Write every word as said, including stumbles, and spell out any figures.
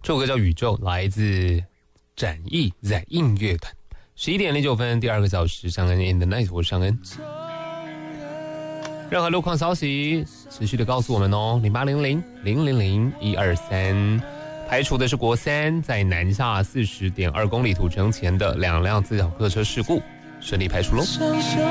这首歌叫《宇宙》，来自展翼在音乐团。十一点零九分，第二个小时，尚恩 in the night， 我是尚恩。任何路况消息持续的告诉我们哦，零八零零零零零一二三。排除的是国三在南下四十点二公里土城前的两辆自小客车事故，顺利排除喽。